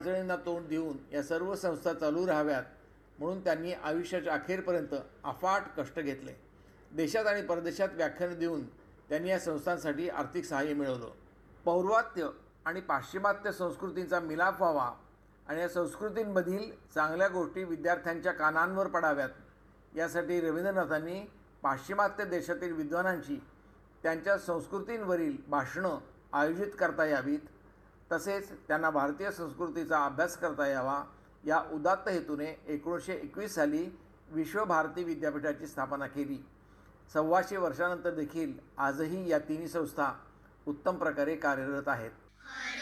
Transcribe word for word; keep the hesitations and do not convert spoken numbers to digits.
अडचणींना तोंड देऊन या सर्व संस्था चालू राहाव्यात म्हणून त्यांनी आयुष्याच्या अखेरपर्यंत अफाट कष्ट घेतले. देशात आणि परदेशात व्याख्यानं देऊन त्यांनी या संस्थांसाठी आर्थिक सहाय्य मिळवलं. पौर्वात्य आणि पाश्चिमात्य संस्कृतींचा मिलाप व्हावा आणि या संस्कृतींमधील चांगल्या गोष्टी विद्यार्थ्यांच्या कानांवर पडाव्यात यासाठी रवींद्रनाथांनी पाश्चिमात्य देशातील विद्वानांची त्यांच्या संस्कृतींवरील भाषणं आयोजित करता यावीत, तसेच त्यांना भारतीय संस्कृतीचा अभ्यास करता यावा या उदात्त हेतूने एकोणीसशे एकवीस साली विश्वभारती विद्यापीठाची स्थापना केली. सव्वाशे वर्षानंतर देखील आजही या तिन्ही संस्था उत्तम प्रकारे कार्यरत आहेत.